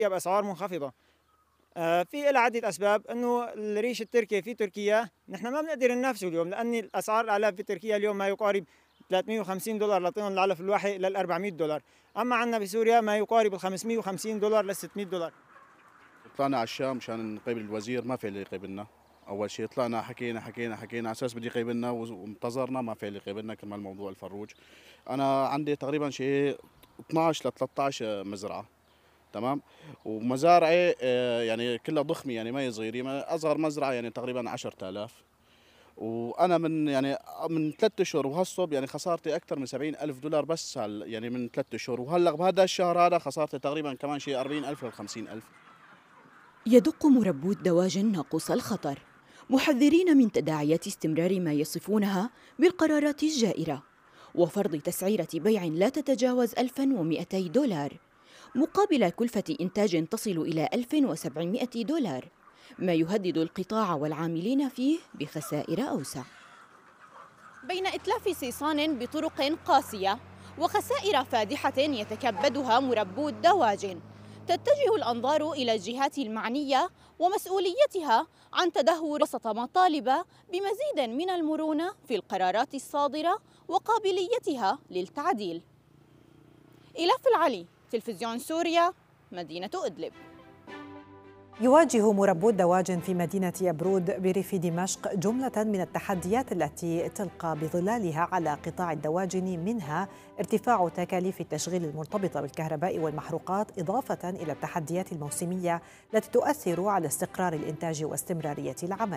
بأسعار منخفضة. في لها عدة أسباب، إنه الريش التركي في تركيا نحن ما بنقدر ننافسه اليوم، لأن الأسعار العلف في تركيا اليوم ما يقارب 350 دولار لطن العلف الواحد لل 400 دولار، أما عندنا بسوريا ما يقارب ال 550 دولار لل 600 دولار. طلعنا على الشام مشان نقابل الوزير، ما في اللي يقابلنا. اول شيء طلعنا حكينا على اساس بده يقابلنا وانتظرنا، ما في اللي يقابلنا كرمال موضوع الفروج. انا عندي تقريبا شيء 12 ل 13 مزرعه، تمام، ومزارعي يعني كلها ضخمه، يعني ما هي صغيره، اصغر مزرعه يعني تقريبا 10,000. وانا من 3 اشهر وهالصوب يعني خسارتي اكثر من 70,000 دولار بس يعني من 3 اشهر، وهلا بهذا الشهر هذا خسارتي تقريبا كمان شيء 40,000 ل 50,000. يدق مربو الدواجن ناقوس الخطر، محذرين من تداعيات استمرار ما يصفونها بالقرارات الجائرة وفرض تسعيرة بيع لا تتجاوز 1200 دولار مقابل كلفة إنتاج تصل إلى 1700 دولار، ما يهدد القطاع والعاملين فيه بخسائر أوسع. بين إتلاف صيصان بطرق قاسية وخسائر فادحة يتكبدها مربو الدواجن، تتجه الأنظار إلى الجهات المعنية ومسؤوليتها عن تدهور وسط مطالب بمزيد من المرونة في القرارات الصادرة وقابليتها للتعديل. إلاف العلي، تلفزيون سوريا، مدينة إدلب. يواجه مربو الدواجن في مدينة يبرود بريف دمشق جملة من التحديات التي تلقى بظلالها على قطاع الدواجن، منها ارتفاع تكاليف التشغيل المرتبطة بالكهرباء والمحروقات، إضافة إلى التحديات الموسمية التي تؤثر على استقرار الإنتاج واستمرارية العمل.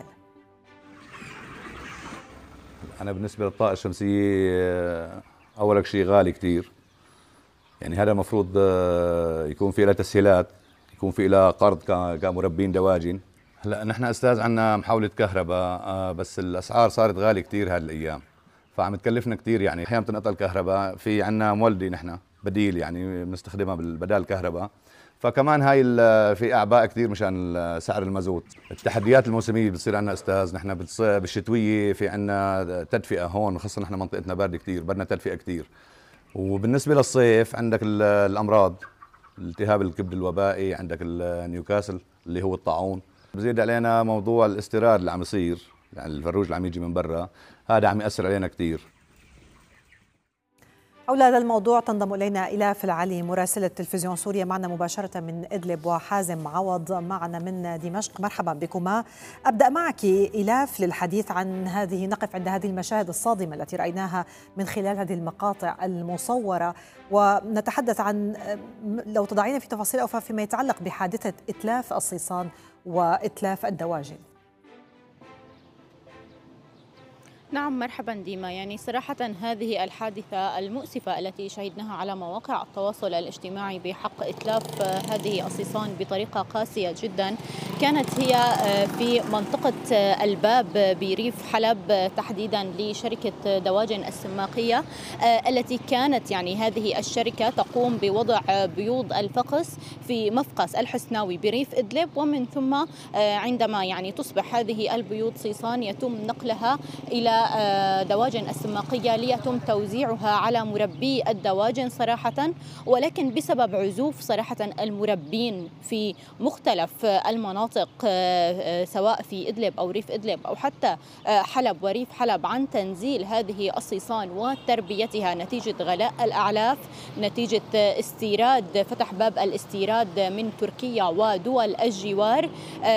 أنا بالنسبة للطاقة الشمسية أول شيء غالي كتير، يعني هذا المفروض يكون في له تسهيلات، يكون في لها قرض كمربين دواجن. هلا نحن استاذ عندنا محاولة كهرباء، بس الاسعار صارت غالية كثير هذه الايام، فعم تكلفنا كثير، يعني احيانا بتنقطع الكهرباء، في عندنا مولدة نحن بديل يعني بنستخدمها بدال الكهرباء، فكمان هاي في اعباء كثير مشان سعر المازوت. التحديات الموسمية بتصير عندنا استاذ، نحن بالشتوية في عندنا تدفئة هون، خاصة نحن منطقتنا باردة كثير، بدنا تدفئة كثير. وبالنسبة للصيف عندك الامراض، الالتهاب الكبد الوبائي، عندك نيوكاسل اللي هو الطاعون، بزيد علينا موضوع الاستيراد اللي عم يصير، يعني الفروج اللي عم يجي من برا، هذا عم يأثر علينا كثير. حول هذا الموضوع تنضم إلينا إلاف العلي مراسلة تلفزيون سوريا معنا مباشرة من إدلب، وحازم عوض معنا من دمشق. مرحبا بكما. أبدأ معك إلاف للحديث عن نقف عند هذه المشاهد الصادمة التي رأيناها من خلال هذه المقاطع المصورة، ونتحدث عن، لو تضعين في تفاصيل أو فيما يتعلق بحادثة إتلاف الصيصان وإتلاف الدواجن. نعم، مرحبا ديما. يعني صراحة هذه الحادثة المؤسفة التي شهدناها على مواقع التواصل الاجتماعي بحق إتلاف هذه الصيصان بطريقة قاسية جدا، كانت هي في منطقة الباب بريف حلب، تحديدا لشركة دواجن السماقية، التي كانت يعني هذه الشركة تقوم بوضع بيوض الفقس في مفقس الحسناوي بريف إدلب، ومن ثم عندما يعني تصبح هذه البيوض صيصان يتم نقلها إلى دواجن السماقية ليتم توزيعها على مربي الدواجن صراحة، ولكن بسبب عزوف صراحة المربين في مختلف المناطق سواء في إدلب أو ريف إدلب أو حتى حلب وريف حلب عن تنزيل هذه الصيصان وتربيتها نتيجة غلاء الأعلاف، نتيجة استيراد، فتح باب الاستيراد من تركيا ودول الجوار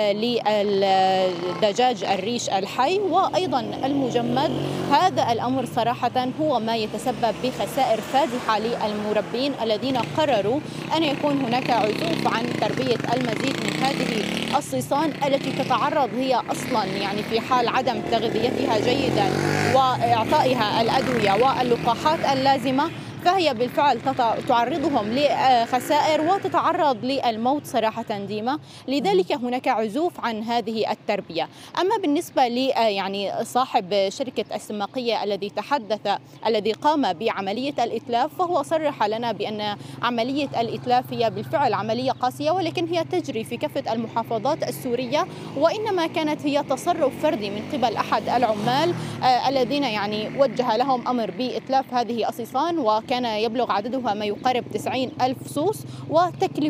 للدجاج الريش الحي وأيضا المجمد. هذا الأمر صراحة هو ما يتسبب بخسائر فادحة للمربين الذين قرروا أن يكون هناك عزوف عن تربية المزيد من هذه الصيصان التي تتعرض هي أصلا يعني في حال عدم تغذيتها جيدا وإعطائها الأدوية واللقاحات اللازمة، فهي بالفعل تعرضهم لخسائر وتتعرض للموت صراحة ديما. لذلك هناك عزوف عن هذه التربية. أما بالنسبة لي يعني صاحب شركة السماقية الذي قام بعملية الإتلاف، فهو صرح لنا بأن عملية الإتلاف هي بالفعل عملية قاسية، ولكن هي تجري في كافة المحافظات السورية، وإنما كانت هي تصرف فردي من قبل أحد العمال الذين يعني وجه لهم أمر بإتلاف هذه الصيصان، وكان يبلغ عددها ما يقارب 90,000 صوص، وتكلفة